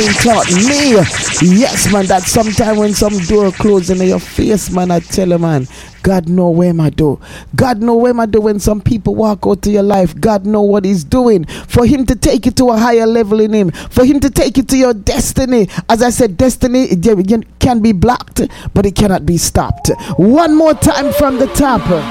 Dwayne taught me. Yes, man, that sometime when some door closing in your face, man, I tell you, man, God know where my do. God know where my do when some people walk out to your life. God know what he's doing. For him to take you to a higher level in him. For him to take you to your destiny. As I said, destiny it can be blocked, but it cannot be stopped. One more time from the top.